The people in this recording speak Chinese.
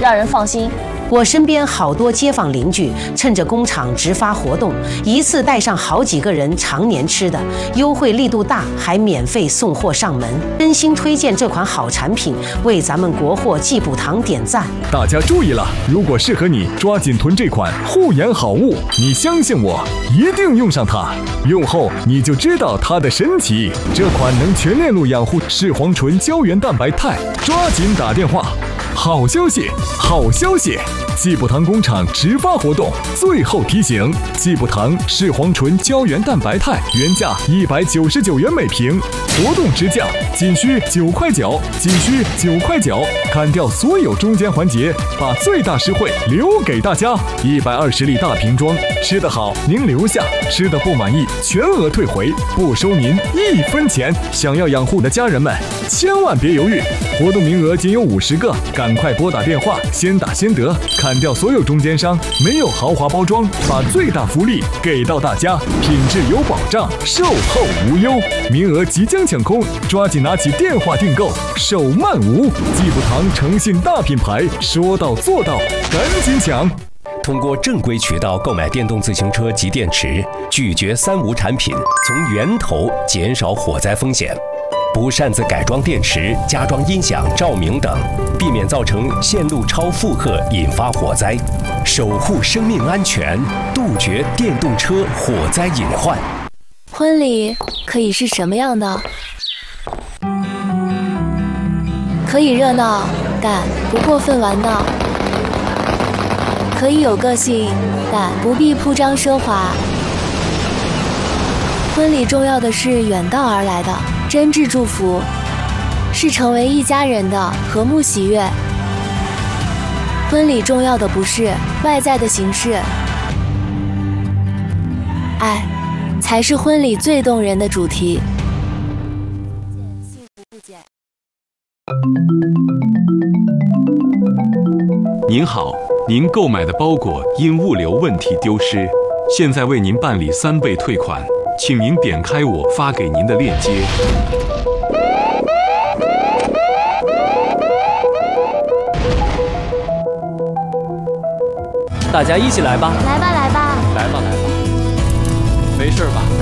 让人放心。 我身边好多街坊邻居趁着工厂直发活动，一次带上好几个人，常年吃的，优惠力度大，还免费送货上门。真心推荐这款好产品，为咱们国货济补堂点赞。 大家注意了，如果适合你，抓紧囤这款护眼好物。你相信我，一定用上它，用后你就知道它的神奇。这款能全链路养护视黄醇胶原蛋白肽，抓紧打电话。好消息，好消息！济补堂工厂直发活动，最后提醒：济补堂视黄醇胶原蛋白肽原价199元每瓶，活动直降，仅需9块9，仅需9块9，砍掉所有中间环节，把最大实惠留给大家。120粒大瓶装，吃得好您留下，吃得不满意全额退回，不收您1分钱。想要养护的家人们，千万别犹豫，活动名额仅有50个，赶快拨打电话，先打先得，砍掉所有中间商，没有豪华包装，把最大福利给到大家，品质有保障，售后无忧。名额即将抢空，抓紧拿起电话订购，手慢无。济补堂诚信大品牌，说到做到，赶紧抢！ 通过正规渠道购买电动自行车及电池，拒绝3无产品，从源头减少火灾风险。不擅自改装电池、加装音响、照明等，避免造成线路超负荷引发火灾，守护生命安全，杜绝电动车火灾隐患。 婚礼可以是什么样的？可以热闹，但不过分玩闹；可以有个性，但不必铺张奢华。婚礼重要的是远道而来的真挚祝福，是成为一家人的和睦喜悦。婚礼重要的不是外在的形式，爱才是婚礼最动人的主题。 您好，您购买的包裹因物流问题丢失，现在为您办理3倍退款，请您点开我发给您的链接。 大家一起来吧！ 来吧，来吧！ 来吧，来吧！没事吧？